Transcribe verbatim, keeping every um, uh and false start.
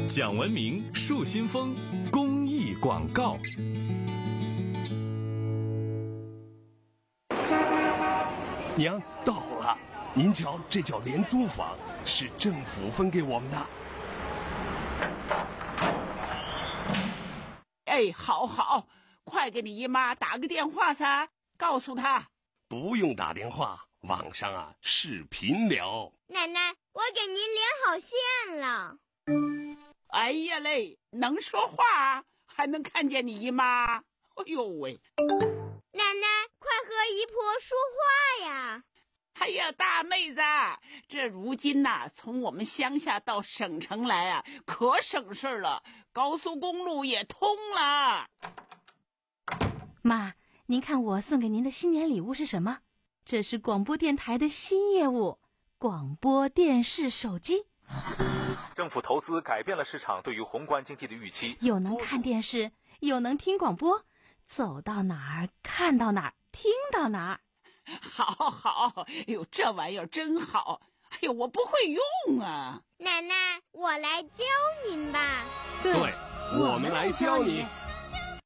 讲文明树新风公益广告。 娘，到了，您瞧，这叫廉租房，是政府分给我们的。 哎，好好，快给你姨妈打个电话噻，告诉她。 不用打电话，网上啊视频聊。 奶奶，我给您连好线了。 哎呀嘞，能说话还能看见你姨妈，哎呦喂！ 奶奶，快和姨婆说话呀！ 哎呀，大妹子，这如今呐、啊，从我们乡下到省城来啊，可省事了，高速公路也通了。 妈，您看我送给您的新年礼物是什么？这是广播电台的新业务——广播电视手机。 政府投资改变了市场对于宏观经济的预期， 又能看电视，又能听广播，走到哪儿看到哪儿，听到哪儿。 好好，哎呦，这玩意儿真好！哎呦，我不会用啊。 奶奶，我来教您吧。 对，我们来教你。